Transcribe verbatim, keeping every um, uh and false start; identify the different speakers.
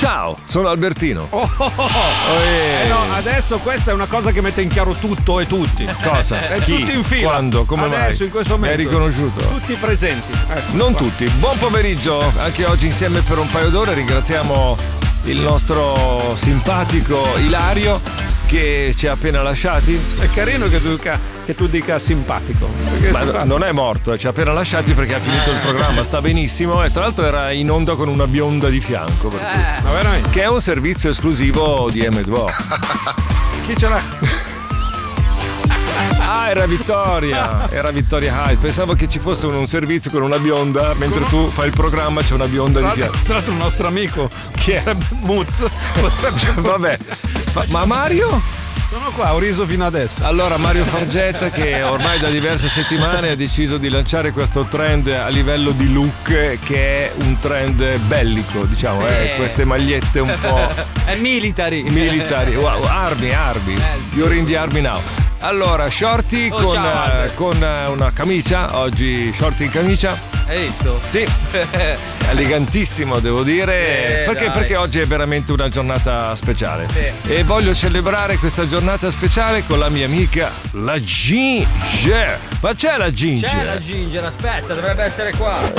Speaker 1: Ciao, sono Albertino.
Speaker 2: Oh, oh, oh. Eh no, adesso questa è una cosa che mette in chiaro tutto e tutti.
Speaker 1: Cosa?
Speaker 2: È
Speaker 1: Chi?
Speaker 2: tutti in fila.
Speaker 1: Quando? Come
Speaker 2: adesso,
Speaker 1: mai?
Speaker 2: Adesso, in questo momento.
Speaker 1: Mi hai riconosciuto?
Speaker 2: Tutti presenti. Ecco,
Speaker 1: non
Speaker 2: qua.
Speaker 1: tutti. Buon pomeriggio, anche oggi insieme per un paio d'ore. Ringraziamo il nostro simpatico Ilario che ci ha appena lasciati.
Speaker 2: È carino che tu dica, che tu dica simpatico. Perché è
Speaker 1: Ma
Speaker 2: simpatico.
Speaker 1: non è morto, eh, ci ha appena lasciati perché ha finito il programma, sta benissimo e tra l'altro era in onda con una bionda di fianco. Per cui,
Speaker 2: Ma veramente?
Speaker 1: che è un servizio esclusivo di M due O.
Speaker 2: Chi ce l'ha?
Speaker 1: Ah, era Vittoria, era Vittoria High. Pensavo che ci fosse un, un servizio con una bionda, mentre
Speaker 2: Come?
Speaker 1: tu fai il programma c'è una bionda
Speaker 2: Tra
Speaker 1: di
Speaker 2: l'altro,
Speaker 1: fianco.
Speaker 2: tra l'altro un nostro amico che è Muz.
Speaker 1: Vabbè, Fa- ma Mario?
Speaker 2: Sono qua, ho riso fino adesso.
Speaker 1: Allora Mario Fargetta, che ormai da diverse settimane ha deciso di lanciare questo trend a livello di look che è un trend bellico, diciamo, eh,
Speaker 3: Eh.
Speaker 1: queste magliette un po'
Speaker 3: È military.
Speaker 1: militari, wow, armi, armi,
Speaker 3: Eh, sì.
Speaker 1: you're in the army now. Allora, shorty
Speaker 3: Oh,
Speaker 1: con,
Speaker 3: ciao,
Speaker 1: eh,
Speaker 3: Albert.
Speaker 1: con eh, una camicia, oggi shorty in camicia.
Speaker 3: Hai visto?
Speaker 1: Sì, elegantissimo devo dire,
Speaker 3: Eh,
Speaker 1: perché,
Speaker 3: dai.
Speaker 1: perché oggi è veramente una giornata speciale
Speaker 3: Sì.
Speaker 1: e voglio celebrare questa giornata speciale con la mia amica la Ginger. Ma c'è la Ginger?
Speaker 3: C'è la Ginger, aspetta, dovrebbe essere qua.